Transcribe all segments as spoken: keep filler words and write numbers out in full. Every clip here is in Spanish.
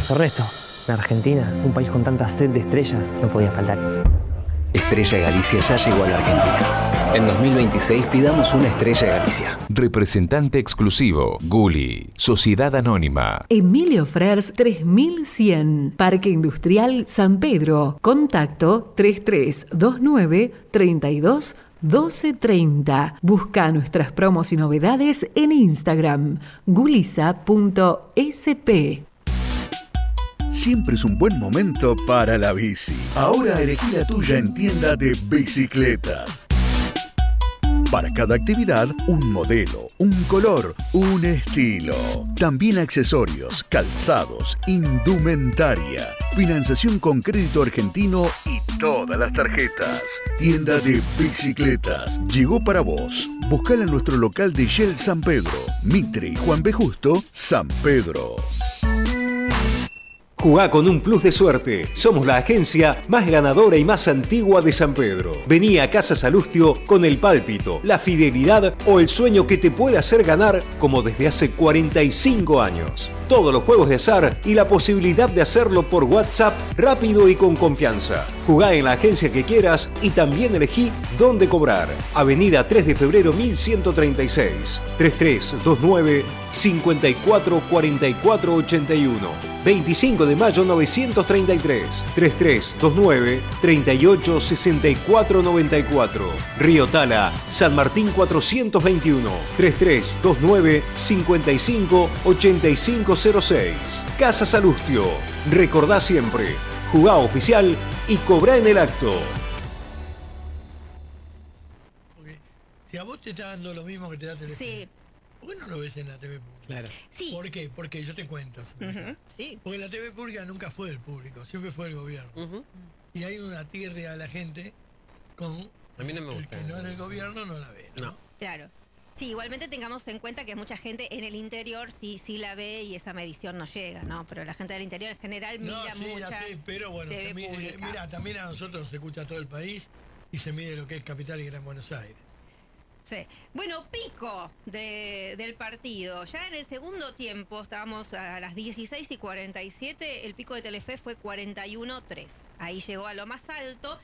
Ernesto, en Argentina, un país con tanta sed de estrellas, no podía faltar. Estrella Galicia ya llegó a la Argentina. En dos mil veintiséis pidamos una Estrella Galicia. Representante exclusivo, Gulli, Sociedad Anónima. Emilio Frers tres mil cien, Parque Industrial San Pedro. Contacto tres tres dos nueve, treinta y dos, doce treinta. Busca nuestras promos y novedades en Instagram, gulisa punto s p. Siempre es un buen momento para la bici. Ahora elegí la tuya en tienda de bicicletas. Para cada actividad, un modelo, un color, un estilo. También accesorios, calzados, indumentaria, financiación con crédito argentino y todas las tarjetas. Tienda de bicicletas. Llegó para vos. Buscala en nuestro local de Shell San Pedro. Mitre y Juan B. Justo, San Pedro. Jugá con un plus de suerte. Somos la agencia más ganadora y más antigua de San Pedro. Vení a Casa Salustio con el pálpito, la fidelidad o el sueño que te puede hacer ganar como desde hace cuarenta y cinco años. Todos los juegos de azar y la posibilidad de hacerlo por WhatsApp rápido y con confianza. Jugá en la agencia que quieras y también elegí dónde cobrar. Avenida tres de febrero mil ciento treinta y seis, treinta y tres veintinueve, cincuenta y cuatro cuarenta y cuatro ochenta y uno. veinticinco de mayo novecientos treinta y tres, treinta y tres veintinueve, treinta y ocho sesenta y cuatro noventa y cuatro. Río Tala, San Martín cuatrocientos veintiuno, treinta y tres veintinueve, cincuenta y cinco ochenta y cinco cero seis. Casa Salustio. Recordá siempre, jugá oficial y cobrá en el acto. Okay. Si a vos te está dando lo mismo que te da Telefe, Sí. ¿por qué no lo ves en la T V pública? Claro. Sí. ¿Por qué? Porque yo te cuento. Ujú, sí. Porque la T V pública nunca fue del público, siempre fue del gobierno. Ujú. Y hay una tirria a la gente con A mí no me el gusta. que no es del gobierno no la ve. ¿no? No. Claro. Sí, igualmente tengamos en cuenta que mucha gente en el interior sí sí la ve y esa medición no llega, ¿no? Pero la gente del interior en general No, mira sí, mucha ya sé, pero bueno, T V se mide, pública. mira, también a nosotros nos escucha todo el país y se mide lo que es Capital y Gran Buenos Aires. Sí. Bueno, pico de, del partido. Ya en el segundo tiempo, estábamos a las dieciséis y cuarenta y siete, el pico de Telefe fue cuarenta y uno tres. Ahí llegó a lo más alto.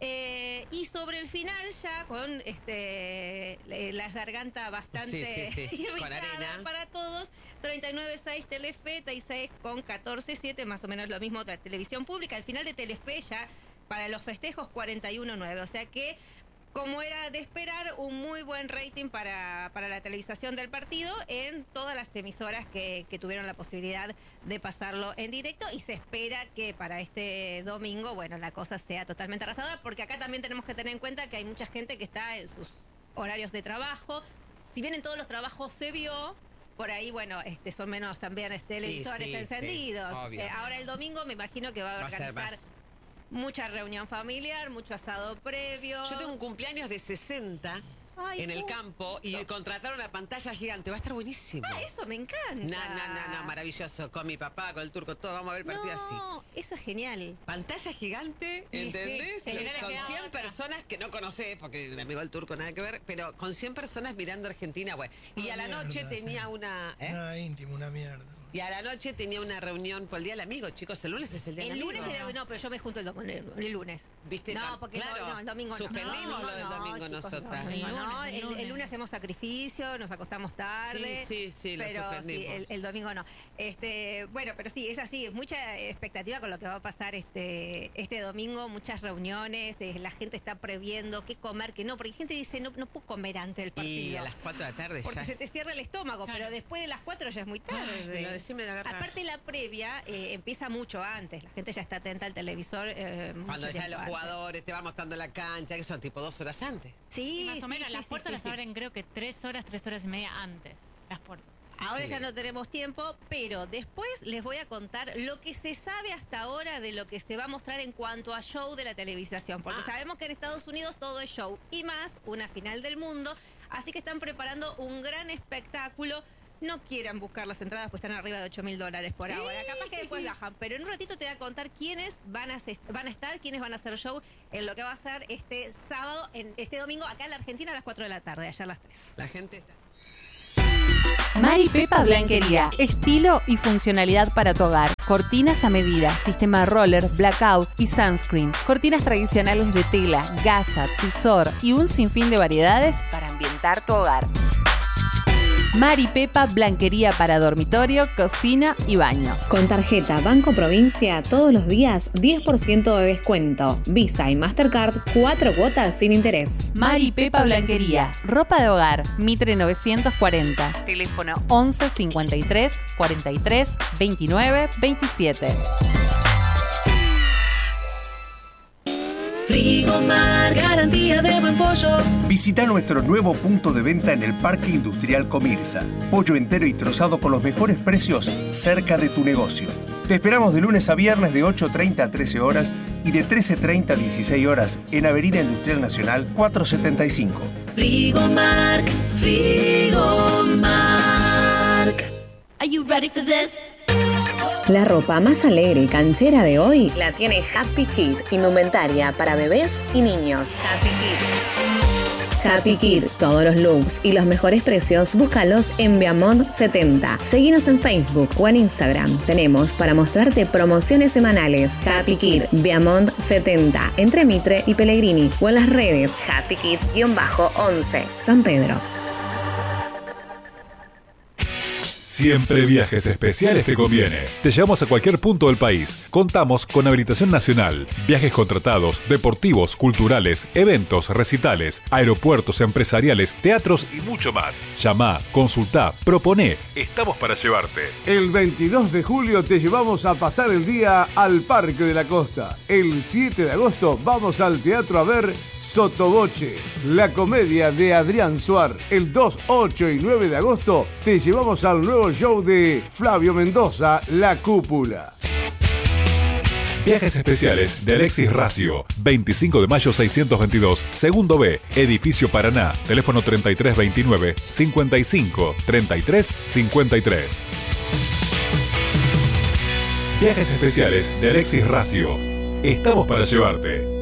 Eh, y sobre el final ya con este eh, la garganta bastante Sí, sí, sí, con irritada arena. para todos. treinta y nueve seis Telefe, treinta y seis con catorce siete, más o menos lo mismo de la televisión pública. Al final de Telefe ya para los festejos cuarenta y uno nueve, o sea que como era de esperar, un muy buen rating para, para la televisación del partido en todas las emisoras que, que tuvieron la posibilidad de pasarlo en directo, y se espera que para este domingo, bueno, la cosa sea totalmente arrasadora, porque acá también tenemos que tener en cuenta que hay mucha gente que está en sus horarios de trabajo. Si bien en todos los trabajos se vio, por ahí, bueno, este son menos también este, televisores sí, encendidos. sí, obvio. Eh, ahora el domingo me imagino que va a Va a ser organizar más. mucha reunión familiar, mucho asado previo. Yo tengo un cumpleaños de sesenta Ay, en el tú. campo y contrataron una pantalla gigante. Va a estar buenísimo. Ah, eso me encanta. No, no, no, no, maravilloso. Con mi papá, con el turco, todo. Vamos a ver el partido así. No, eso es genial. Pantalla gigante, Sí, ¿entendés? sí, sí, no le Con quedaba cien otra. personas que no conocés, porque mi amigo el turco nada que ver, pero con cien personas mirando Argentina, bueno. Y Una a la mierda, noche sí. tenía una... ¿eh? Nada íntimo, una mierda. Y a la noche tenía una reunión por el Día del Amigo, chicos. El lunes es el Día El del lunes, Amigo. era- no, pero yo me junto el, dom- el, el lunes. ¿Viste? No, porque Claro, no, no, el domingo no. suspendimos No, lo del no, domingo chicos, nosotras. no, El no, lunes, el el, lunes. el lunes hacemos sacrificio, nos acostamos tarde. Sí, sí, sí, lo pero suspendimos. sí, el, el domingo no. Este, bueno, pero sí, es así, mucha expectativa con lo que va a pasar este, este domingo, muchas reuniones, eh, la gente está previendo qué comer, qué no, porque hay gente que dice no, no puedo comer antes del partido. Y a las cuatro de la tarde Porque ya. se te cierra el estómago, Claro. pero después de las cuatro ya es muy tarde. Ay, lo decime de agarrar. Aparte la previa eh, empieza mucho antes, la gente ya está atenta al televisor. Eh, mucho Cuando ya tiempo los antes. jugadores te van mostrando la cancha, que son tipo dos horas antes. Sí, Y más o sí, menos, sí, las sí, puertas sí, las sí. abren creo que tres horas, tres horas y media antes. Las puertas. Ahora Sí. ya no tenemos tiempo, pero después les voy a contar lo que se sabe hasta ahora de lo que se va a mostrar en cuanto a show de la televisación. Porque Ah. sabemos que en Estados Unidos todo es show y más una final del mundo. Así que están preparando un gran espectáculo. No quieran buscar las entradas, pues están arriba de ocho mil dólares por ahora. Capaz que después bajan, pero en un ratito te voy a contar quiénes van a, ses- van a estar, quiénes van a hacer show en lo que va a ser este sábado, en este domingo, acá en la Argentina a las cuatro de la tarde, allá a las tres. La gente está. Mari Pepa Blanquería. Estilo y funcionalidad para tu hogar. Cortinas a medida, sistema roller, blackout y sunscreen. Cortinas tradicionales de tela, gasa, tuzor y un sinfín de variedades para ambientar tu hogar. Mari Pepa Blanquería para dormitorio, cocina y baño. Con tarjeta Banco Provincia, todos los días diez por ciento de descuento. Visa y Mastercard, cuatro cuotas sin interés. Mari Pepa Blanquería. Ropa de hogar, Mitre novecientos cuarenta. Teléfono once cincuenta y tres cuarenta y tres veintinueve veintisiete. Frigomar, garantía de buen pollo. Visita nuestro nuevo punto de venta en el Parque Industrial Comirsa. Pollo entero y trozado con los mejores precios cerca de tu negocio. Te esperamos de lunes a viernes de ocho treinta a trece horas y de trece treinta a dieciséis horas en Avenida Industrial Nacional cuatrocientos setenta y cinco. Frigomar, Frigomar. Are you ready for this? La ropa más alegre y canchera de hoy la tiene Happy Kid, indumentaria para bebés y niños. Happy Kid. Happy Kid, todos los looks y los mejores precios, búscalos en Viamont setenta. Seguinos en Facebook o en Instagram. Tenemos para mostrarte promociones semanales. Happy Kid, Viamont setenta, entre Mitre y Pellegrini, o en las redes Happy Kid once, San Pedro. Siempre Viajes Especiales te conviene. Te llevamos a cualquier punto del país. Contamos con habilitación nacional, viajes contratados, deportivos, culturales, eventos, recitales, aeropuertos empresariales, teatros y mucho más. Llama, consultá, proponé. Estamos para llevarte. El veintidós de julio te llevamos a pasar el día al Parque de la Costa. El siete de agosto vamos al teatro a ver Sotoboche, la comedia de Adrián Suar. El dos, ocho y nueve de agosto te llevamos al nuevo show de Flavio Mendoza, La Cúpula. Viajes Especiales de Alexis Racio, veinticinco de mayo seiscientos veintidós, segundo B, Edificio Paraná, teléfono treinta y tres veintinueve, cincuenta y cinco, treinta y tres cincuenta y tres. Viajes Especiales de Alexis Racio. Estamos para llevarte.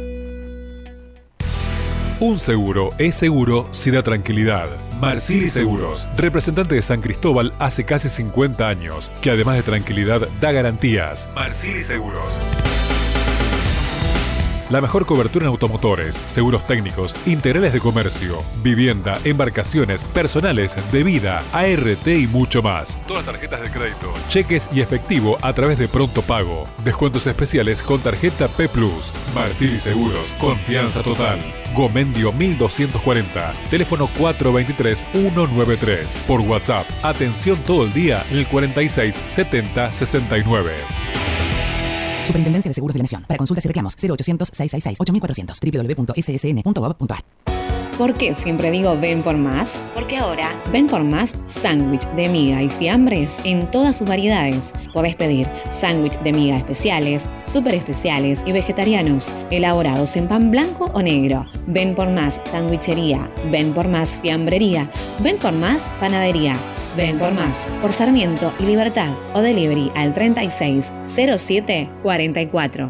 Un seguro es seguro si da tranquilidad. Marsili Seguros, representante de San Cristóbal hace casi cincuenta años, que además de tranquilidad da garantías. Marsili Seguros. La mejor cobertura en automotores, seguros técnicos, integrales de comercio, vivienda, embarcaciones, personales, de vida, A R T y mucho más. Todas las tarjetas de crédito, cheques y efectivo a través de Pronto Pago. Descuentos especiales con tarjeta P Plus. Marsili Seguros, confianza total. Gomendio mil doscientos cuarenta, teléfono cuatro dos tres, uno nueve tres. Por WhatsApp, atención todo el día en el cuarenta y seis, setenta, sesenta y nueve. Superintendencia de Seguros de la Nación. Para consultas y reclamos, cero ochocientos, seiscientos sesenta y seis, ocho mil cuatrocientos, doble u doble u doble u punto s s n punto gov punto a r. ¿Por qué siempre digo ven por más? Porque ahora ven por más sándwich de miga y fiambres en todas sus variedades. Podés pedir sándwich de miga especiales, súper especiales y vegetarianos, elaborados en pan blanco o negro. Ven por más sandwichería, ven por más fiambrería, ven por más panadería. Ven por más, por Sarmiento y Libertad, o delivery al treinta y seis, cero siete, cuarenta y cuatro.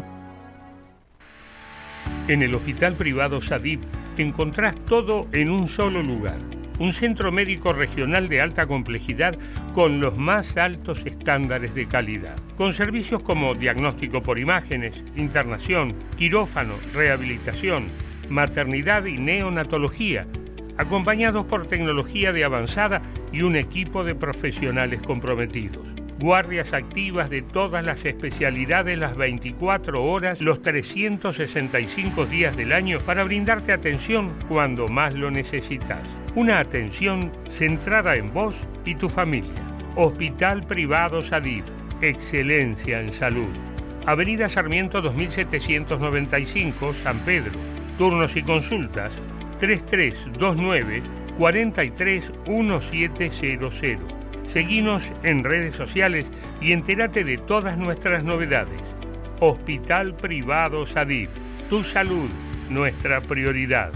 En el Hospital Privado Sadip encontrás todo en un solo lugar. Un centro médico regional de alta complejidad con los más altos estándares de calidad. Con servicios como diagnóstico por imágenes, internación, quirófano, rehabilitación, maternidad y neonatología, acompañados por tecnología de avanzada y un equipo de profesionales comprometidos. Guardias activas de todas las especialidades las veinticuatro horas, los trescientos sesenta y cinco días del año para brindarte atención cuando más lo necesitas. Una atención centrada en vos y tu familia. Hospital Privado Sadip. Excelencia en salud. Avenida Sarmiento dos mil setecientos noventa y cinco, San Pedro. Turnos y consultas tres tres dos nueve, cuatro tres, uno siete cero cero. Seguinos en redes sociales y entérate de todas nuestras novedades. Hospital Privado Sadip. Tu salud, nuestra prioridad.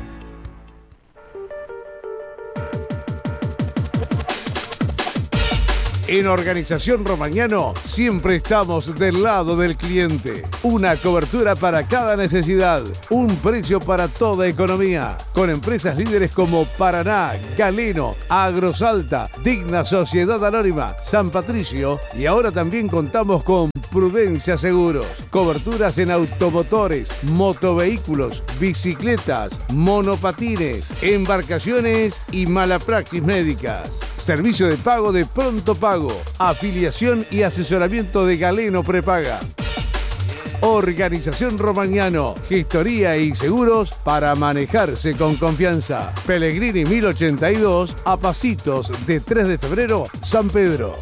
En Organización Romagnano siempre estamos del lado del cliente. Una cobertura para cada necesidad, un precio para toda economía. Con empresas líderes como Paraná, Galeno, Agrosalta, Digna Sociedad Anónima, San Patricio y ahora también contamos con Prudencia Seguros. Coberturas en automotores, motovehículos, bicicletas, monopatines, embarcaciones y malapraxis médicas. Servicio de pago de Pronto Pago, afiliación y asesoramiento de Galeno Prepaga. Organización Romagnano, gestoría y seguros para manejarse con confianza. Pellegrini mil ochenta y dos, a pasitos de tres de febrero, San Pedro.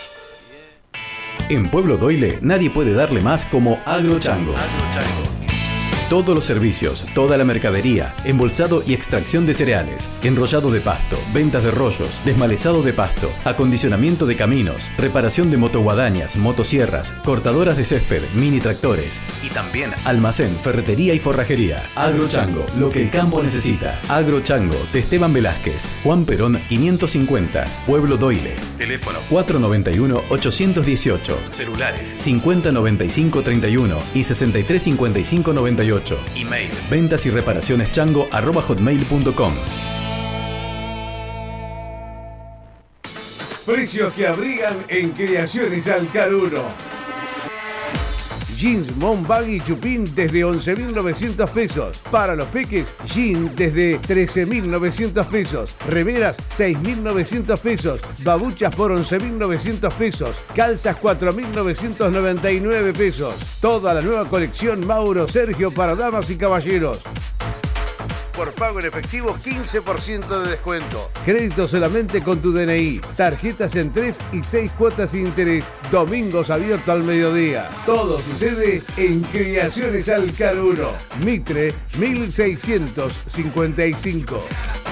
En Pueblo Doyle nadie puede darle más como Agrochango. Todos los servicios, toda la mercadería, embolsado y extracción de cereales, enrollado de pasto, ventas de rollos, desmalezado de pasto, acondicionamiento de caminos, reparación de motoguadañas, motosierras, cortadoras de césped, mini tractores y también almacén, ferretería y forrajería. Agrochango, lo que el campo necesita. Agrochango, de Esteban Velázquez, Juan Perón quinientos cincuenta, Pueblo Doyle. Teléfono cuatro nueve uno, ocho uno ocho, celulares cincuenta noventa y cinco treinta y uno y sesenta y tres cincuenta y cinco noventa y ocho. Email ventas y reparaciones chango arroba hotmail punto com. Precios que abrigan en Creaciones Alcaruno. Jeans Mom Baggy Chupín desde once mil novecientos pesos. Para los peques, jeans desde trece mil novecientos pesos. Remeras seis mil novecientos pesos. Babuchas por once mil novecientos pesos. Calzas cuatro mil novecientos noventa y nueve pesos. Toda la nueva colección Mauro Sergio para damas y caballeros. Por pago en efectivo, quince por ciento de descuento. Crédito solamente con tu D N I. Tarjetas en tres y seis cuotas sin interés. Domingos abierto al mediodía. Todo sucede en Creaciones Alcaruno. Mitre mil seiscientos cincuenta y cinco.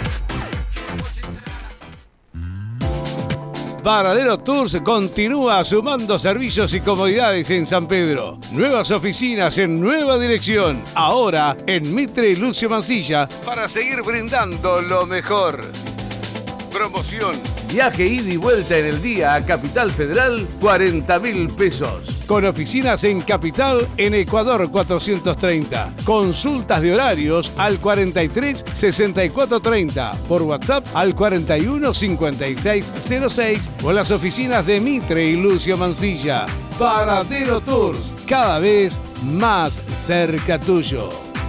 Varadero Tours continúa sumando servicios y comodidades en San Pedro. Nuevas oficinas en nueva dirección. Ahora en Mitre y Lucio Mancilla para seguir brindando lo mejor. Promoción. Viaje ida y vuelta en el día a Capital Federal, cuarenta mil pesos. Con oficinas en Capital, en Ecuador cuatrocientos treinta. Consultas de horarios al cuarenta y tres sesenta y cuatro treinta. Por WhatsApp al cuarenta y uno cincuenta y seis cero seis o las oficinas de Mitre y Lucio Mancilla. Varadero Tours, cada vez más cerca tuyo.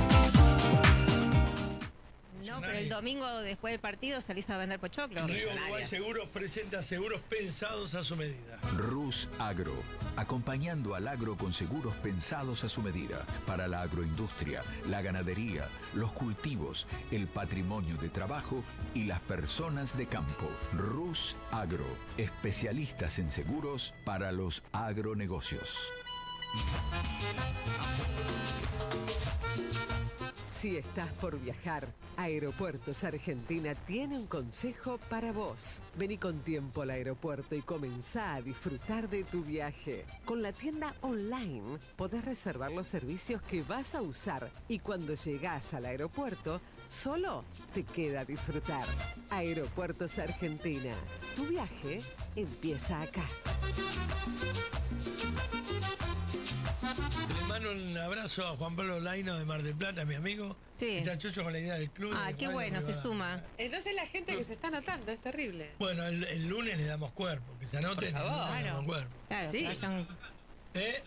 Domingo después del partido salís a vender pochoclo. Río Uruguay Seguros presenta seguros pensados a su medida. Rus Agro, acompañando al agro con seguros pensados a su medida para la agroindustria, la ganadería, los cultivos, el patrimonio de trabajo y las personas de campo. Rus Agro, especialistas en seguros para los agronegocios. Si estás por viajar, Aeropuertos Argentina tiene un consejo para vos. Vení con tiempo al aeropuerto y comenzá a disfrutar de tu viaje. Con la tienda online podés reservar los servicios que vas a usar y cuando llegás al aeropuerto, solo te queda disfrutar. Aeropuertos Argentina. Tu viaje empieza acá. Le mando un abrazo a Juan Pablo Laino de Mar del Plata, mi amigo. Sí. Está chocho con la idea del club. Ah, qué bueno, se suma. Entonces la gente que se está anotando, es terrible. Bueno, el, el lunes le damos cuerpo, que se anoten. Por favor. Le damos cuerpo. Claro, Sí. vayan- ¿Eh?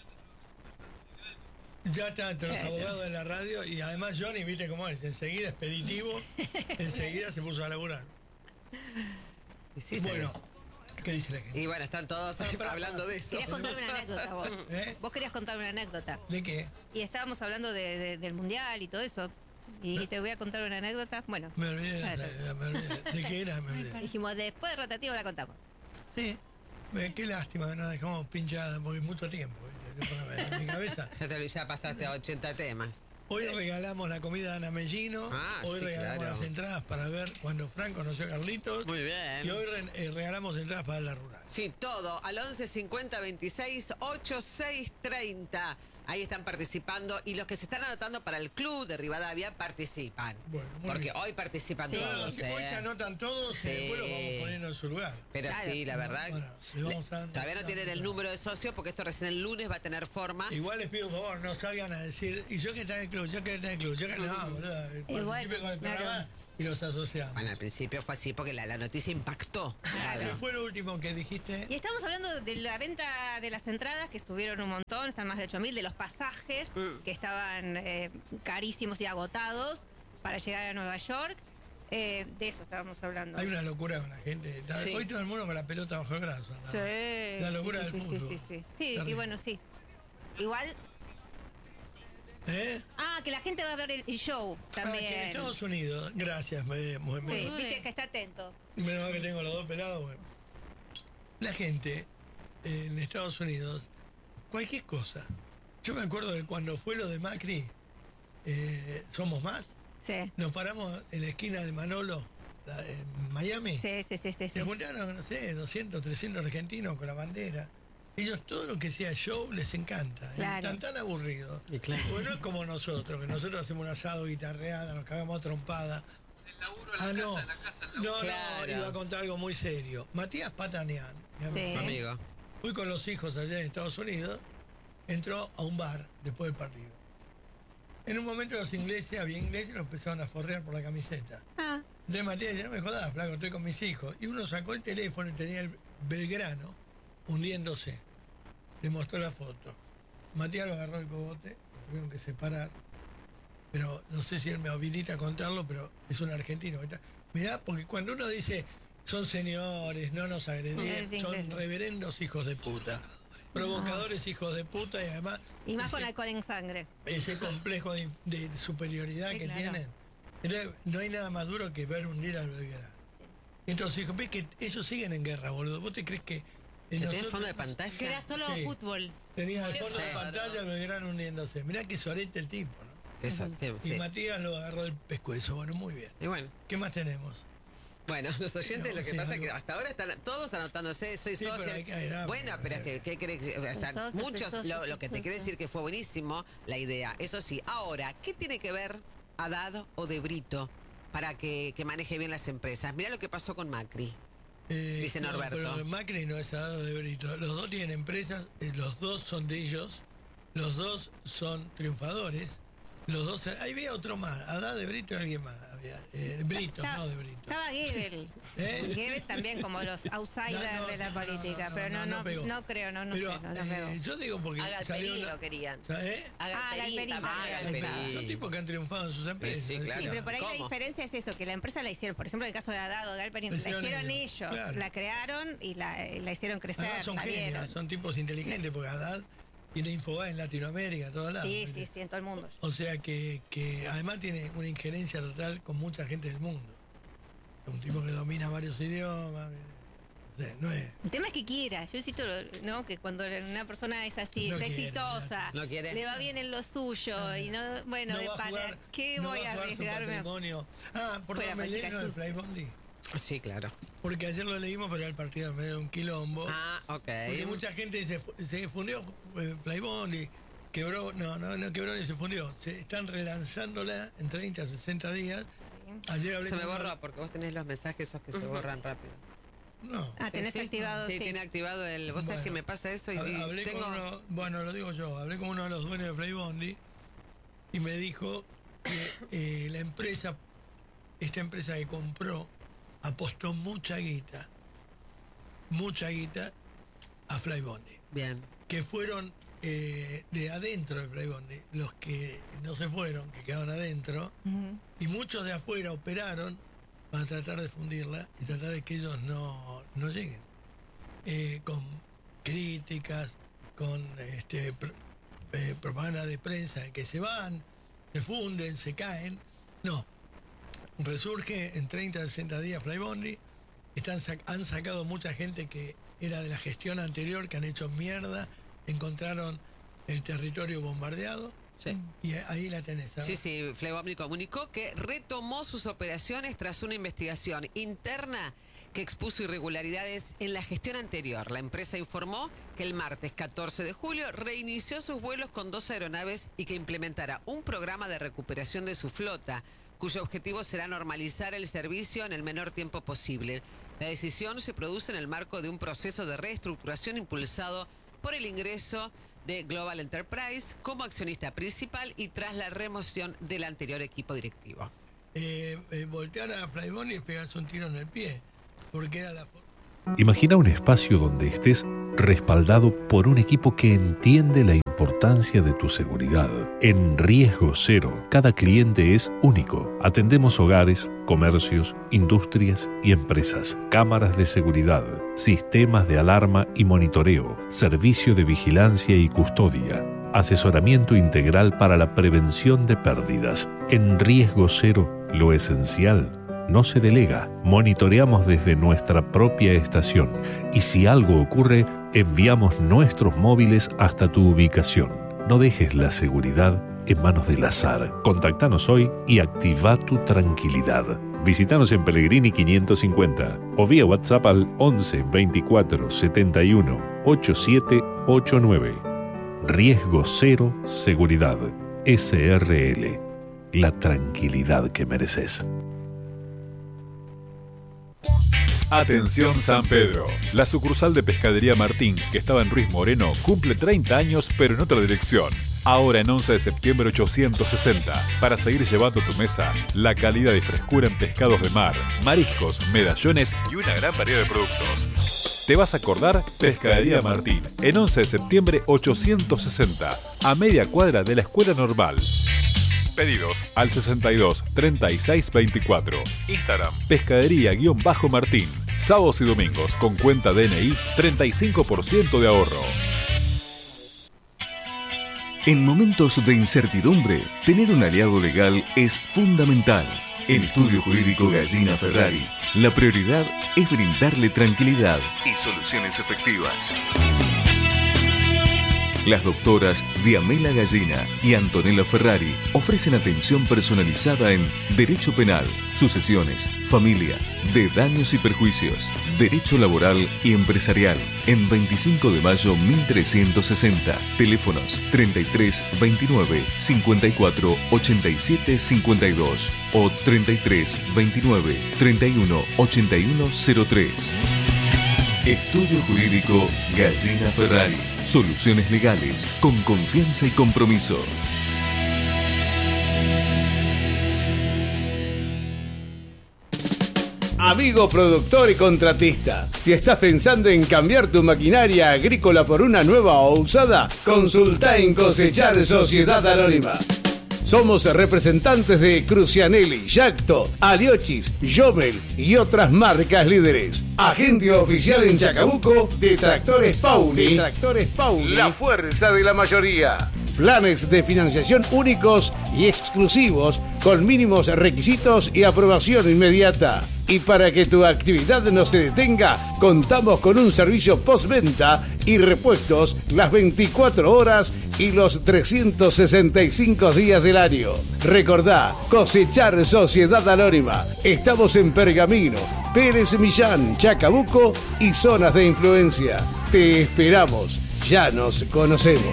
Ya está entre los Eh, abogados de la radio y además Johnny, viste cómo es, enseguida expeditivo, enseguida se puso a laburar. Y sí, Bueno, ¿qué dice la gente? Y bueno, están todos hablando de eso. Querías contarme una anécdota vos. ¿Eh? Vos querías contarme una anécdota. ¿De qué? Y estábamos hablando de, de- del mundial y todo eso. Y te voy a contar una anécdota. Bueno, Me olvidé, la- Claro. me olvidé. ¿De qué era? Me olvidé. dijimos, después de rotativo la contamos. Sí. Eh, Qué lástima que nos dejamos pinchada porque mucho tiempo. ¿viste? En mi cabeza. Ya, te, ya pasaste a ochenta temas. Hoy regalamos la comida de Ana Mellino. Ah, hoy sí, regalamos claro. las entradas para ver cuando Frank conoció a Carlitos. Muy bien. Y hoy re- eh, regalamos entradas para la rural. Sí, todo al once cincuenta veintiséis ochenta y seis treinta. Ahí están participando y los que se están anotando para el club de Rivadavia participan. Bueno, muy porque bien. hoy participan Sí. todos. Hoy ¿eh? se anotan todos Sí. y después los vamos poniendo en su lugar. Pero Claro. sí, la verdad. Bueno, le vamos a- todavía no tienen el número de socio porque esto recién el lunes va a tener forma. Igual les pido por favor, no salgan a decir, y yo que está en el club, yo que está en el club, yo que no, boludo. Participe bueno, con el claro. programa y los asociamos. Bueno, al principio fue así porque la, la noticia impactó. ¿Qué fue lo último que dijiste? Y estamos hablando de la venta de las entradas que subieron un montón, están más de ocho mil, de los pasajes que estaban eh, carísimos y agotados para llegar a Nueva York. Eh, de eso estábamos hablando. Hay una locura con la gente. Está- Sí. Hoy todo el mundo con la pelota bajo el brazo. ¿no? Sí, La locura sí, del sí, fútbol. sí, sí, sí. Sí, y Terrible. bueno, sí. Igual. ¿Eh? Ah, que la gente va a ver el show Ah, que en también. Estados Unidos, gracias, me, me, Sí, me- viste que está atento. menos mal que tengo los dos pelados. Bueno. La gente eh, en Estados Unidos, cualquier cosa. Yo me acuerdo de cuando fue lo de Macri, eh, Somos Más. Sí. Nos paramos en la esquina de Manolo, la- en Miami. Sí, sí, sí, sí. Se juntaron, no sé, doscientos, trescientos argentinos con la bandera. Ellos todo lo que sea show les encanta. Y Claro. están tan aburridos. Porque no es como nosotros, que nosotros hacemos un asado, guitarreada, nos cagamos a trompada. Ah, no. No, Claro. no, iba a contar algo muy serio. Matías Patanian, mi amigo. Su amigo. Fui con los hijos allá en Estados Unidos, entró a un bar después del partido. En un momento los ingleses, había ingleses, los empezaron a forrear por la camiseta. Ah. Entonces Matías dice, no me jodas, flaco, estoy con mis hijos. Y uno sacó el teléfono y tenía el Belgrano hundiéndose. Le mostró la foto. Matías lo agarró el cogote, lo tuvieron que separar. Pero no sé si él me habilita a contarlo, pero es un argentino. Mirá, porque cuando uno dice, son señores, no nos agredieron, Sí, sí, son sí. reverendos hijos de puta. Provocadores hijos de puta y además Y más con ese, alcohol en sangre. ese complejo de, de superioridad Sí, que claro. tienen. Entonces, no hay nada más duro que ver hundir al Belgrano. Entonces, hijo, ves que ellos siguen en guerra, boludo. ¿Vos te crees que... ¿Que tenés fondo de pantalla? Que era solo Sí. fútbol. Tenía de Sí. fondo de pantalla el Belgrano hundiéndose. Mirá que sorete el tipo, ¿no? Eso, que- Y sí. Matías lo agarró del pescuezo. Bueno, muy bien. Y bueno. ¿Qué más tenemos? Bueno, los oyentes No, lo que sí, pasa es algo. que hasta ahora están todos anotándose, soy Sí, pero socio. hay que- hay- hay- Bueno, pero es que, ¿qué crees? que- o sea, Soy socio, muchos, soy socio, lo, lo que te soy quiere socio. decir que fue buenísimo la idea. Eso sí, ahora, ¿qué tiene que ver Haddad o De Brito para que, que maneje bien las empresas? Mirá lo que pasó con Macri. Eh, Dice no, Norberto. Pero Macri no es Haddad de Brito. Los dos tienen empresas, eh, los dos son de ellos, los dos son triunfadores. Los dos. Ahí había otro más, Haddad de Brito y alguien más. Había, eh, Brito, Está- no de Brito. Estaba Goebbels. ¿Eh? Goebbels también como los outsiders No, no, de la no, no, política. no, pero no, no, no, no pegó. no creo, no, no Pero, sé, no, no eh, veo. yo digo porque A salió Galperín una- lo querían. ¿Eh? A Ah, Galperín Galperín también. también. Galperín. Son tipos que han triunfado en sus empresas. Sí, claro. Sí, pero por ahí la ¿Cómo? diferencia es eso, que la empresa la hicieron, por ejemplo, en el caso de Haddad o Galperín, La la hicieron hicieron ellos, ellos, claro. la crearon y la, la hicieron crecer, Además son la genios, vieron. son tipos inteligentes, porque Haddad tiene Infobay en Latinoamérica, a todos lados. Sí, sí, sí, en todo el mundo. O sea que, que además tiene una injerencia total con mucha gente del mundo. Un tipo que domina varios idiomas. O sea, no es. El tema es que quiera. Yo insisto, ¿no? Que cuando una persona es así, No es quiere, exitosa, no quiere. le va bien en lo suyo y no, bueno, no va a ¿para jugar- qué no voy va a jugar su arriesgarme? patrimonio. Ah, por Fuera favor, me política leí lo de sucia. Fly Bondi. Sí, claro. Porque ayer lo leímos, pero el partido en medio de un quilombo. Ah, ok. Porque mucha gente se, fu- se fundió eh, Fly Bondi, quebró, no, no, no quebró ni se fundió. Se están relanzándola en treinta, sesenta días. Ayer hablé Se me con una- borró porque vos tenés los mensajes esos que se borran rápido. No. Ah, tenés Sí, activado, sí. sí. tiene activado el... Vos sabés Bueno, que me pasa eso y, hab- y hablé tengo... con uno, bueno, lo digo yo, hablé con uno de los dueños de Fly Bondi y me dijo que eh, la empresa, esta empresa que compró, apostó mucha guita, mucha guita a Fly Bondi. Bien. Que fueron eh, de adentro de Fly Bondi, los que no se fueron, que quedaron adentro, Ujú. y muchos de afuera operaron para tratar de fundirla y tratar de que ellos no, no lleguen. Eh, con críticas, con este, pr- eh, propaganda de prensa de que se van, se funden, se caen. No. Resurge en treinta, sesenta días Fly Bondi. Están sac- han sacado mucha gente que era de la gestión anterior, que han hecho mierda, encontraron el territorio bombardeado. Sí. Y ahí la tenés. ¿sabes? Sí, sí, Fly Bondi comunicó que retomó sus operaciones tras una investigación interna que expuso irregularidades en la gestión anterior. La empresa informó que el martes catorce de julio reinició sus vuelos con dos aeronaves y que implementará un programa de recuperación de su flota, cuyo objetivo será normalizar el servicio en el menor tiempo posible. La decisión se produce en el marco de un proceso de reestructuración impulsado por el ingreso de Global Enterprise como accionista principal y tras la remoción del anterior equipo directivo. Eh, eh, voltear a Flybondi y pegarse un tiro en el pie, porque era la... Imagina un espacio donde estés respaldado por un equipo que entiende la importancia de tu seguridad. En Riesgo Cero, cada cliente es único. Atendemos hogares, comercios, industrias y empresas. Cámaras de seguridad, sistemas de alarma y monitoreo, servicio de vigilancia y custodia, asesoramiento integral para la prevención de pérdidas. En Riesgo Cero, lo esencial no se delega. Monitoreamos desde nuestra propia estación y si algo ocurre, enviamos nuestros móviles hasta tu ubicación. No dejes la seguridad en manos del azar. Contáctanos hoy y activa tu tranquilidad. Visítanos en Pellegrini quinientos cincuenta o vía WhatsApp al once veinticuatro setenta y uno ochenta y siete ochenta y nueve. Riesgo Cero Seguridad. S R L. La tranquilidad que mereces. Atención San Pedro. La sucursal de Pescadería Martín, que estaba en Ruiz Moreno, cumple treinta años pero en otra dirección. Ahora en once de septiembre ochocientos sesenta, para seguir llevando a tu mesa la calidad y frescura en pescados de mar, mariscos, medallones y una gran variedad de productos. ¿Te vas a acordar? Pescadería Martín, en once de septiembre ochocientos sesenta, a media cuadra de la Escuela Normal. Pedidos al sesenta y dos treinta y seis veinticuatro. Instagram, pescadería-martín. Sábados y domingos con cuenta D N I, treinta y cinco por ciento de ahorro. En momentos de incertidumbre, tener un aliado legal es fundamental. En Estudio Jurídico Gallina Ferrari, la prioridad es brindarle tranquilidad y soluciones efectivas. Las doctoras Diamela Gallina y Antonella Ferrari ofrecen atención personalizada en Derecho Penal, Sucesiones, Familia, de Daños y Perjuicios, Derecho Laboral y Empresarial, en veinticinco de mayo mil trescientos sesenta. Teléfonos treinta y tres veintinueve cincuenta y cuatro ochenta y siete cincuenta y dos o treinta y tres veintinueve treinta y uno ochenta y uno cero tres. Estudio Jurídico Gallina Ferrari. Soluciones legales con confianza y compromiso. Amigo productor y contratista, si estás pensando en cambiar tu maquinaria agrícola por una nueva o usada, consulta en Cosechar Sociedad Anónima. Somos representantes de Crucianelli, Yacto, Aliochis, Jomel y otras marcas líderes. Agente oficial en Chacabuco de Tractores Pauli. De Tractores Pauli. La fuerza de la mayoría. Planes de financiación únicos y exclusivos con mínimos requisitos y aprobación inmediata. Y para que tu actividad no se detenga, contamos con un servicio postventa y repuestos las veinticuatro horas y los trescientos sesenta y cinco días del año. Recordá, Cosechar Sociedad Anónima. Estamos en Pergamino, Pérez Millán, Chacabuco y zonas de influencia. Te esperamos. Ya nos conocemos.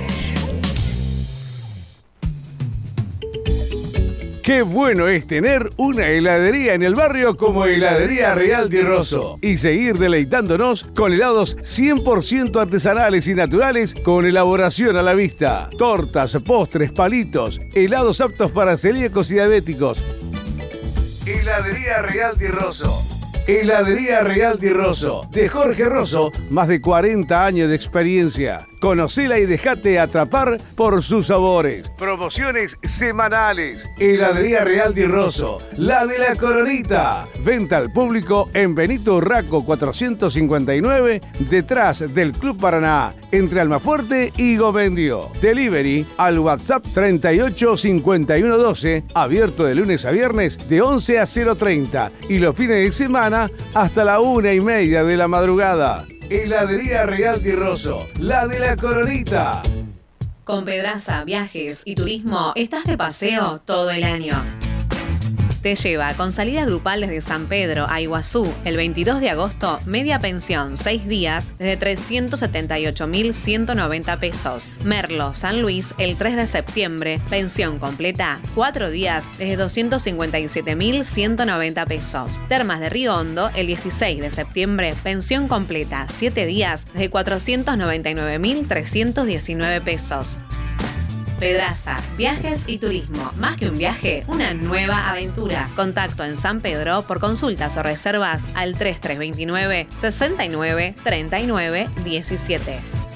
Qué bueno es tener una heladería en el barrio como Heladería Real Di Rosso y seguir deleitándonos con helados cien por ciento artesanales y naturales con elaboración a la vista. Tortas, postres, palitos, helados aptos para celíacos y diabéticos. Heladería Real Di Rosso. Heladería Real Di Rosso, de Jorge Rosso, más de cuarenta años de experiencia. Conocela y dejate atrapar por sus sabores. Promociones semanales. Heladería Real Di Rosso, la de la Coronita. Venta al público en Benito Urraco cuatrocientos cincuenta y nueve, detrás del Club Paraná, entre Almafuerte y Gomendio. Delivery al WhatsApp treinta y ocho cincuenta y uno doce, abierto de lunes a viernes de once a cero treinta y los fines de semana hasta la una y media de la madrugada. Heladería Real Di Rosso, la de la Coronita. Con Pedraza, viajes y turismo, estás de paseo todo el año. te lleva con salida grupal desde San Pedro a Iguazú el veintidós de agosto, media pensión, seis días, desde trescientos setenta y ocho mil ciento noventa pesos. Merlo, San Luis, el tres de septiembre, pensión completa, cuatro días, desde doscientos cincuenta y siete mil ciento noventa pesos. Termas de Río Hondo, el dieciséis de septiembre, pensión completa, siete días, desde cuatrocientos noventa y nueve mil trescientos diecinueve pesos. Pedraza, viajes y turismo. Más que un viaje, una nueva aventura. Contacto en San Pedro por consultas o reservas al tres tres dos nueve, seis nueve, tres nueve uno siete.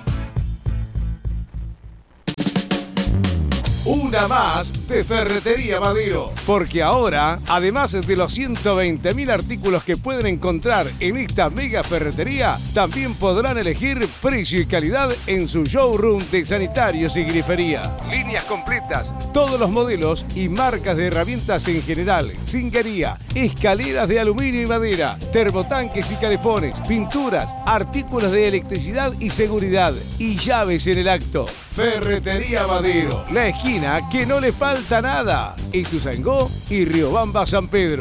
Una más de Ferretería Madero, porque ahora, además de los ciento veinte mil artículos que pueden encontrar en esta mega ferretería, también podrán elegir precio y calidad en su showroom de sanitarios y grifería. Líneas completas, todos los modelos y marcas de herramientas en general, zinguería, escaleras de aluminio y madera, termotanques y calefones, pinturas, artículos de electricidad y seguridad y llaves en el acto. Ferretería Madero, la esquina que no le falta nada. Ituzaingó y Riobamba San Pedro.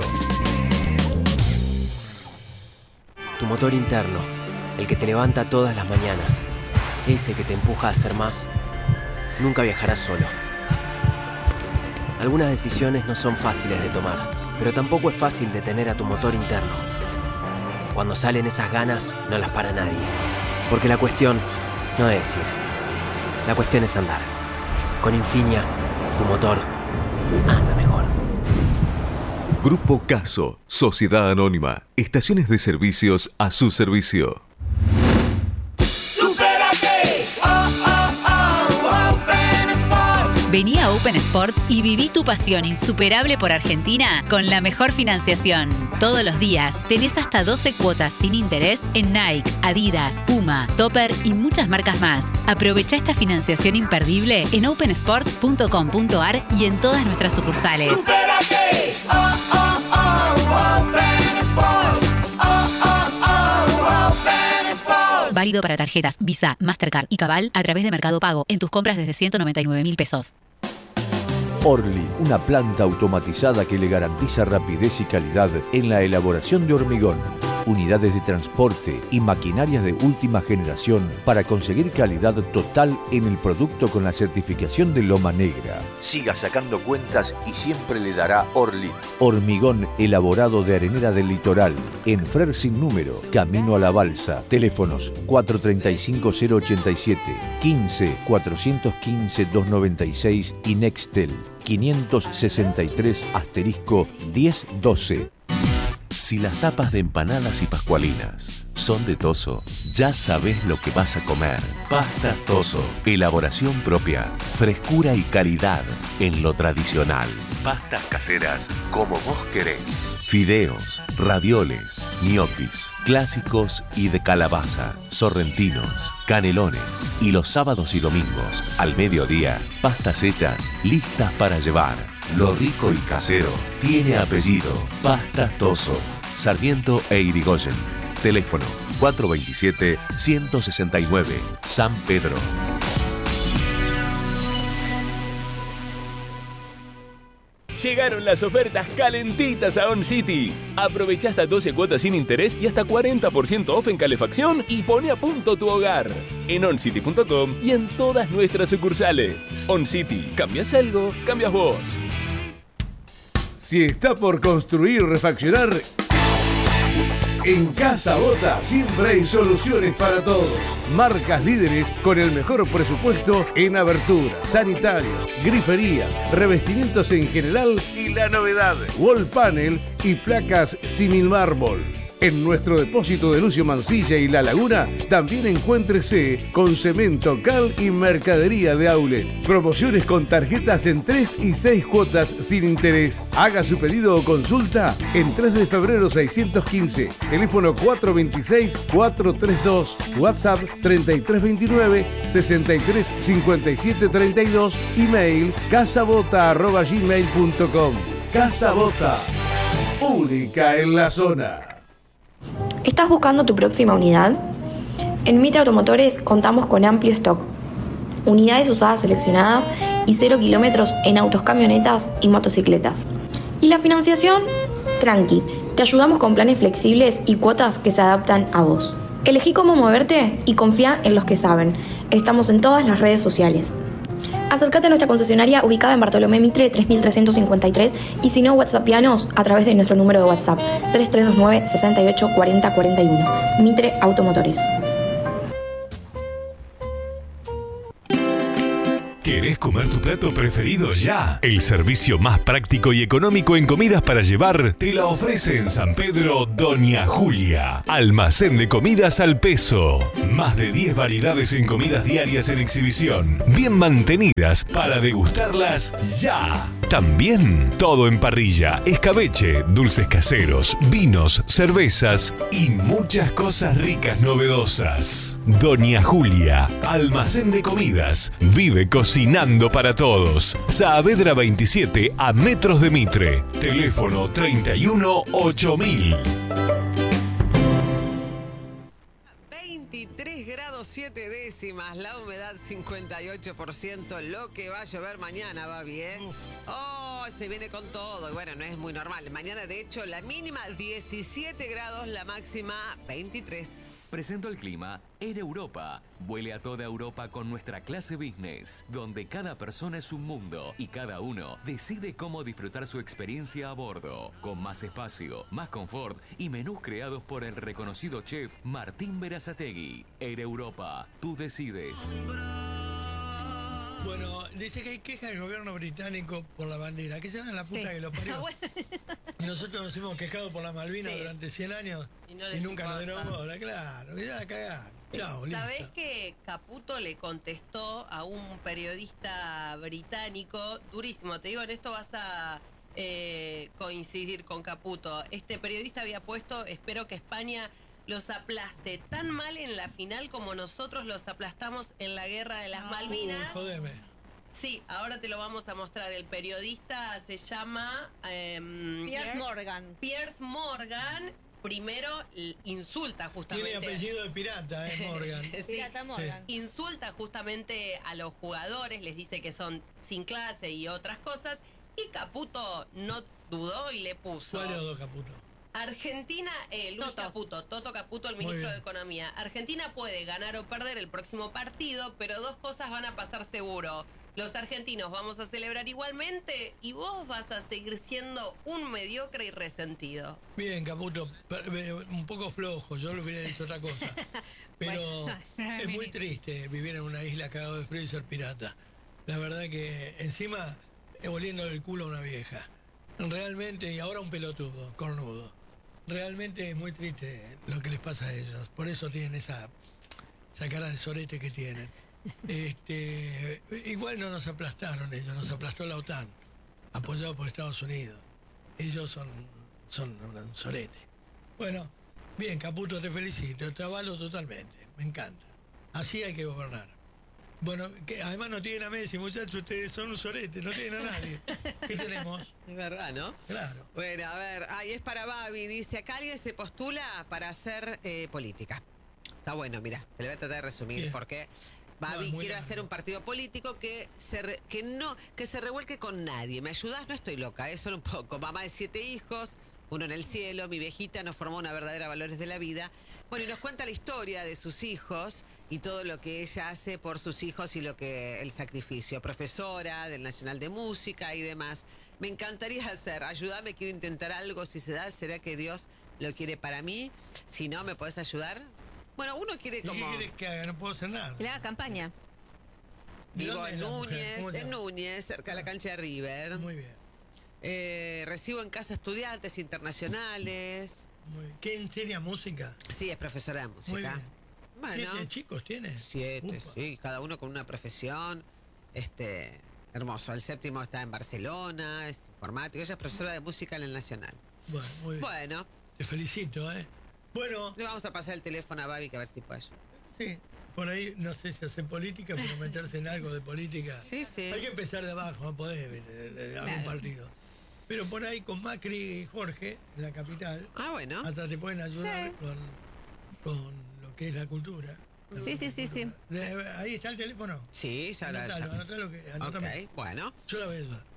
Tu motor interno, el que te levanta todas las mañanas, ese que te empuja a hacer más, nunca viajarás solo. Algunas decisiones no son fáciles de tomar, pero tampoco es fácil detener a tu motor interno. Cuando salen esas ganas, no las para nadie. Porque la cuestión no es ir. La cuestión es andar. Con Infinia, tu motor anda mejor. Grupo Caso, Sociedad Anónima, estaciones de servicios a su servicio. Vení a Open Sports y viví tu pasión insuperable por Argentina con la mejor financiación. Todos los días tenés hasta doce cuotas sin interés en Nike, Adidas, Puma, Topper y muchas marcas más. Aprovecha esta financiación imperdible en open sports punto com punto a r y en todas nuestras sucursales. ¡Supérate! Oh, oh, oh, Open Sports. Oh, oh, oh, Open Sports. Válido para tarjetas Visa, Mastercard y Cabal a través de Mercado Pago en tus compras desde ciento noventa y nueve mil pesos. Orly, una planta automatizada que le garantiza rapidez y calidad en la elaboración de hormigón. Unidades de transporte y maquinarias de última generación para conseguir calidad total en el producto con la certificación de Loma Negra. Siga sacando cuentas y siempre le dará Orly. Hormigón elaborado de arenera del litoral. En Frer sin número, camino a la balsa. Teléfonos cuatro tres cinco cero ocho siete, quince, cuatrocientos quince, doscientos noventa y seis y Nextel quinientos sesenta y tres asterisco diez doce. Si las tapas de empanadas y pascualinas son de Toso, ya sabes lo que vas a comer. Pasta Toso. Elaboración propia, frescura y calidad en lo tradicional. Pastas caseras como vos querés. Fideos, ravioles, ñoquis, clásicos y de calabaza, sorrentinos, canelones. Y los sábados y domingos, al mediodía, pastas hechas, listas para llevar. Lo rico y casero tiene apellido. Pasta Toso. Sarmiento e Irigoyen. Teléfono cuatro dos siete, uno seis nueve. San Pedro. Llegaron las ofertas calentitas a On City. Aprovecha hasta doce cuotas sin interés y hasta cuarenta por ciento off en calefacción y pone a punto tu hogar. En on city punto com y en todas nuestras sucursales. On City, ¿cambias algo? Cambias vos. Si está por construir o refaccionar, en Casa Bota siempre hay soluciones para todos. Marcas líderes con el mejor presupuesto en aberturas, sanitarios, griferías, revestimientos en general y la novedad, wall panel y placas simil mármol. En nuestro depósito de Lucio Mansilla y La Laguna también encuéntrese con cemento, cal y mercadería de outlet. Promociones con tarjetas en tres y seis cuotas sin interés. Haga su pedido o consulta en tres de febrero seiscientos quince. Teléfono cuatro dos seis, cuatro tres dos. WhatsApp treinta y tres veintinueve, sesenta y tres cincuenta y siete treinta y dos. Email casabota arroba gmail punto com. Casa Bota, única en la zona. ¿Estás buscando tu próxima unidad? En Mitra Automotores contamos con amplio stock, unidades usadas seleccionadas y cero kilómetros en autos, camionetas y motocicletas. Y la financiación, tranqui, te ayudamos con planes flexibles y cuotas que se adaptan a vos. Elegí cómo moverte y confía en los que saben. Estamos en todas las redes sociales. Acércate a nuestra concesionaria ubicada en Bartolomé Mitre tres mil trescientos cincuenta y tres y si no, whatsappianos a través de nuestro número de WhatsApp tres tres dos nueve, seis ocho cuatro cero cuatro uno. Mitre Automotores. ¿Querés comer tu plato preferido ya? El servicio más práctico y económico en comidas para llevar te la ofrece en San Pedro Doña Julia. Almacén de comidas al peso. Más de diez variedades en comidas diarias en exhibición. Bien mantenidas para degustarlas ya. También todo en parrilla, escabeche, dulces caseros, vinos, cervezas y muchas cosas ricas novedosas. Doña Julia, almacén de comidas. Vive cocinando para todos. Saavedra veintisiete a metros de Mitre. Teléfono treinta y uno ocho mil. veintitrés grados siete décimas, la humedad cincuenta y ocho por ciento, lo que va a llover mañana, Babi, ¿eh? Oh, se viene con todo, y bueno, no es muy normal. Mañana, de hecho, la mínima diecisiete grados, la máxima veintitrés. Presento el clima en Europa. Vuele a toda Europa con nuestra clase business, donde cada persona es un mundo y cada uno decide cómo disfrutar su experiencia a bordo, con más espacio, más confort y menús creados por el reconocido chef Martín Berazategui. Air Europa, tú decides. Bueno, dice que hay queja del gobierno británico por la bandera. Que se van a la puta Sí. que lo parió. Y nosotros nos hemos quejado por la Malvinas Sí. durante cien años Y y, no les nunca nos importa. dieron bola. Claro, que ya la cagaron. Chao, listo. ¿Sabés que Caputo le contestó a un periodista británico? Durísimo, te digo, en esto vas a eh, coincidir con Caputo. Este periodista había puesto, espero que España los aplaste tan mal en la final como nosotros los aplastamos en la guerra de las Malvinas. Uy, jodeme. Sí, ahora te lo vamos a mostrar. El periodista se llama... em, Piers Morgan. Piers Morgan. Primero l- insulta justamente... Tiene apellido de pirata, eh, Morgan. Sí. Pirata Morgan. Insulta justamente a los jugadores, les dice que son sin clase y otras cosas. Y Caputo no dudó y le puso... ¿Cuál de los dos, Caputo? Argentina, eh, Luis Toto. Caputo, Toto Caputo, el Muy ministro de bien. Economía. Argentina puede ganar o perder el próximo partido, pero dos cosas van a pasar seguro. Los argentinos vamos a celebrar igualmente y vos vas a seguir siendo un mediocre y resentido. Bien, Caputo, per- eh, un poco flojo, yo le hubiera dicho otra cosa. Pero Bueno. es muy triste vivir en una isla cagado de frío y ser pirata. La verdad que encima eh, oliéndole el culo a una vieja. Realmente, y ahora un pelotudo, cornudo. Realmente es muy triste lo que les pasa a ellos. Por eso tienen esa, esa cara de sorete que tienen. Este, igual no nos aplastaron ellos, nos aplastó la OTAN, apoyado por Estados Unidos. Ellos son, son un sorete. Bueno, bien, Caputo, te felicito, te avalo totalmente, me encanta. Así hay que gobernar. Bueno, que además no tienen a Messi, muchachos, ustedes son un sorete, no tienen a nadie. ¿Qué tenemos? Es verdad, ¿no? Claro. Bueno, a ver, ahí es para Babi. Dice, acá alguien se postula para hacer eh, política. Está bueno, mira, te lo voy a tratar de resumir, Bien. porque... No, Babi, es muy quiero largo. hacer un partido político que se re- que no que se revuelque con nadie. ¿Me ayudás? No estoy loca, es solo un poco. Mamá de siete hijos, uno en el cielo, mi viejita nos formó una verdadera valores de la vida. Bueno, y nos cuenta la historia de sus hijos y todo lo que ella hace por sus hijos y lo que el sacrificio. Profesora del Nacional de Música y demás. Me encantaría hacer, ayúdame, quiero intentar algo. Si se da, ¿será que Dios lo quiere para mí? Si no, ¿me podés ayudar? Bueno, uno quiere ¿Y qué como... querés que haga? No puedo hacer nada. Le haga campaña. ¿De Vivo dónde en es la mujer? Núñez, ¿Cómo se en llama? Núñez, cerca de la cancha de River. Muy bien. Eh, recibo en casa estudiantes internacionales. Muy bien. ¿Qué enseña música? Sí, es profesora de Muy música. bien. Bueno, ¿Siete chicos tiene? siete, Upa. sí, cada uno con una profesión. Este, hermoso. El séptimo está en Barcelona, es informático. Ella es profesora de música en el Nacional. Bueno, muy bien. Bueno, Te felicito, ¿eh? Bueno, le vamos a pasar el teléfono a Babi que a ver si puede. sí. Por ahí, no sé si hacer política, pero meterse en algo de política. Sí, sí. Hay que empezar de abajo, no podés de, de- de algún Claro. partido. Pero por ahí con Macri y Jorge, en la capital, Ah, bueno. hasta te pueden ayudar Sí. con, con lo que es la cultura. Sí, sí, sí, sí. De- ahí está el teléfono. Sí, ya lo Anotalo, ya. anotalo que, Ok, anótame. bueno. Yo la voy a ayudar.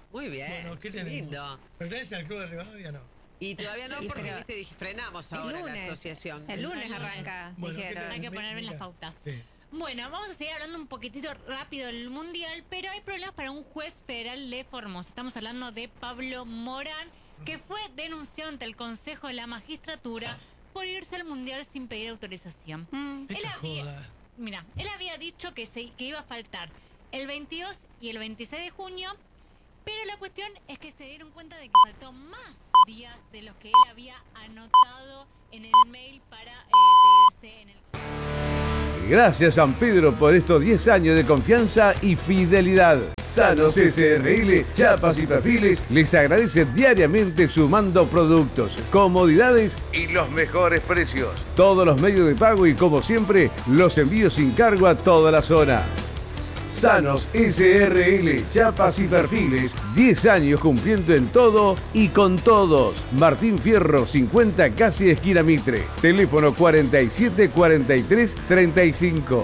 Muy bien, Bueno, ¿qué qué tenemos? lindo. ¿Pertenece al Club de Rivadavia? No. Y todavía no, Y porque pero- viste, dije, frenamos El ahora lunes. la asociación. El lunes arranca, Bueno, ¿qué dijeron. tal? Hay que Mi- poner bien las mira, pautas. sí. Bueno, vamos a seguir hablando un poquitito rápido del Mundial, pero hay problemas para un juez federal de Formosa. Estamos hablando de Pablo Morán, que fue denunciado ante el Consejo de la Magistratura por irse al Mundial sin pedir autorización. Él Esto había, joda. mira, él había dicho que, se, que iba a faltar el veintidós y el veintiséis de junio, pero la cuestión es que se dieron cuenta de que faltó más días de los que él había anotado en el mail para eh, pedirse en el... Gracias San Pedro por estos diez años de confianza y fidelidad. Sanos S R L, chapas y perfiles les agradece diariamente sumando productos, comodidades y los mejores precios. Todos los medios de pago y como siempre, los envíos sin cargo a toda la zona. Sanos S R L, chapas y perfiles, diez años cumpliendo en todo y con todos. Martín Fierro cincuenta, casi esquina Mitre. Teléfono cuarenta y siete cuarenta y tres treinta y cinco.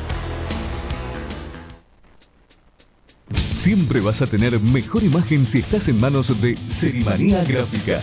Siempre vas a tener mejor imagen si estás en manos de Serimanía Gráfica.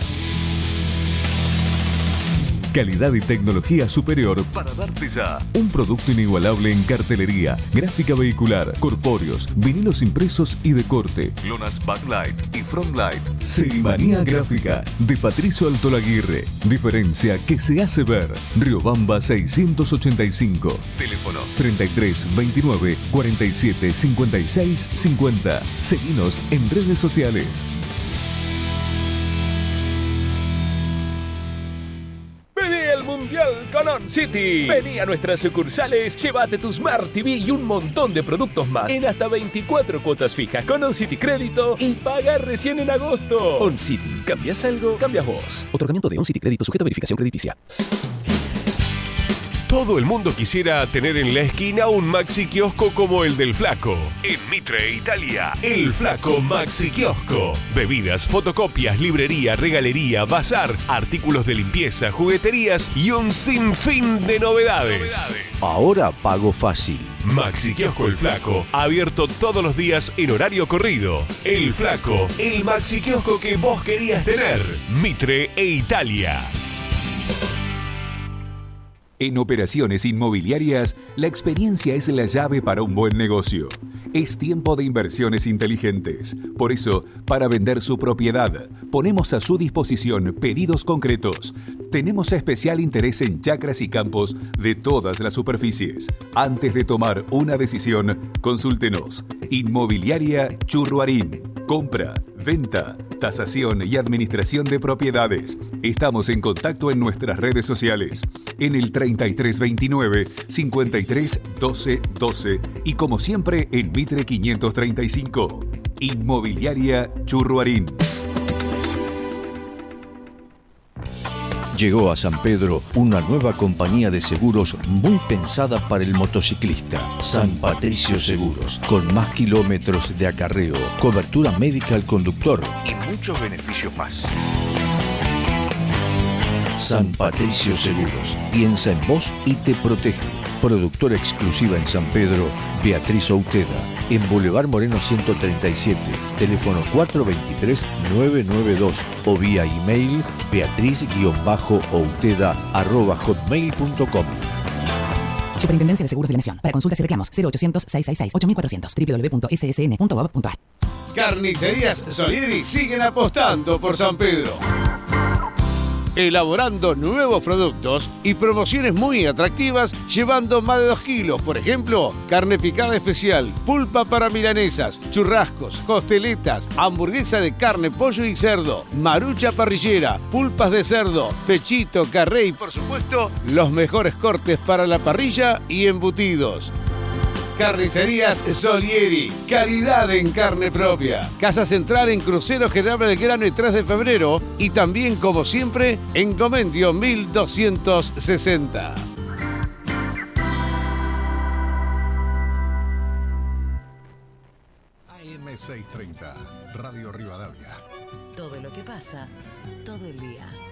Calidad y tecnología superior para darte ya un producto inigualable en cartelería, gráfica vehicular, corpóreos, vinilos impresos y de corte, lonas backlight y frontlight. Serimanía Gráfica de Patricio Altolaguirre. Diferencia que se hace ver. Riobamba seiscientos ochenta y cinco. Teléfono treinta y tres veintinueve cuarenta y siete cincuenta y seis cincuenta. Seguinos en redes sociales. Vení al Mundial con On City. Vení a nuestras sucursales, llévate tu Smart T V y un montón de productos más en hasta veinticuatro cuotas fijas con On City Crédito y paga recién en agosto. On City, ¿cambias algo? Cambias vos. Otorgamiento de On City Crédito sujeto a verificación crediticia. Todo el mundo quisiera tener en la esquina un Maxi Kiosco como el del Flaco. En Mitre, Italia, el Flaco Maxi Kiosco. Bebidas, fotocopias, librería, regalería, bazar, artículos de limpieza, jugueterías y un sinfín de novedades. Ahora pago fácil. Maxi Kiosco El Flaco, abierto todos los días en horario corrido. El Flaco, el Maxi Kiosco que vos querías tener. Mitre e Italia. En operaciones inmobiliarias, la experiencia es la llave para un buen negocio. Es tiempo de inversiones inteligentes. Por eso, para vender su propiedad, ponemos a su disposición pedidos concretos. Tenemos especial interés en chacras y campos de todas las superficies. Antes de tomar una decisión, consúltenos. Inmobiliaria Churruarín. Compra, venta, tasación y administración de propiedades. Estamos en contacto en nuestras redes sociales. En el treinta y tres veintinueve, cincuenta y tres doce doce y como siempre en Mitre quinientos treinta y cinco. Inmobiliaria Churruarín. Llegó a San Pedro una nueva compañía de seguros muy pensada para el motociclista. San Patricio Seguros, con más kilómetros de acarreo, cobertura médica al conductor y muchos beneficios más. San Patricio Seguros, piensa en vos y te protege. Productora exclusiva en San Pedro, Beatriz Outeda, en Boulevard Moreno ciento treinta y siete, teléfono cuatro dos tres nueve nueve dos o vía email beatriz-outeda arroba hotmail punto com. Superintendencia de Seguros de la Nación. Para consultas y reclamos, cero ochocientos, seiscientos sesenta y seis, ocho mil cuatrocientos, doble u doble u doble u punto s s n punto gov punto a r. Carnicerías Solieri siguen apostando por San Pedro, elaborando nuevos productos y promociones muy atractivas, llevando más de dos kilos. Por ejemplo, carne picada especial, pulpa para milanesas, churrascos, costeletas, hamburguesa de carne, pollo y cerdo, marucha parrillera, pulpas de cerdo, pechito, carré y por supuesto los mejores cortes para la parrilla y embutidos. Carnicerías Solieri, calidad en carne propia. Casa Central en Crucero General Belgrano y tres de febrero y también, como siempre, en Comendio mil doscientos sesenta. A M seiscientos treinta, Radio Rivadavia. Todo lo que pasa, todo el día.